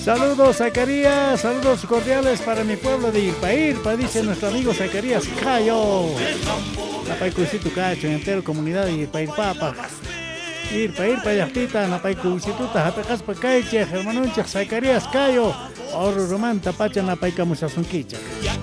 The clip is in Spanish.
Saludos, Zacarías, saludos cordiales para mi pueblo de Irpa, Irpa, dice nuestro amigo Zacarías Cayo. Napaycuysitu Cacho, entero comunidad de Irpa, Irpapa. Irpa, Yachtita, Napaycuysituta, Japecaspa Caiche, Germanuncha, Zacarías Cayo. Oro Román, Tapacha, Napaycamusasunquicha.